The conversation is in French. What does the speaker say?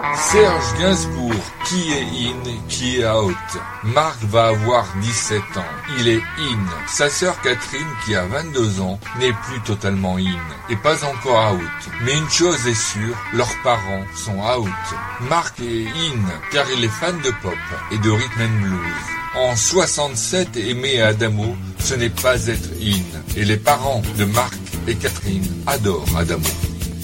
Serge Gainsbourg, qui est in, qui est out. Marc va avoir 17 ans, il est in. Sa sœur Catherine, qui a 22 ans, n'est plus totalement in, et pas encore out. Mais une chose est sûre, leurs parents sont out. Marc est in, car il est fan de pop et de rhythm and blues. En 67, aimer Adamo, ce n'est pas être in. Et les parents de Marc et Catherine adorent Adamo.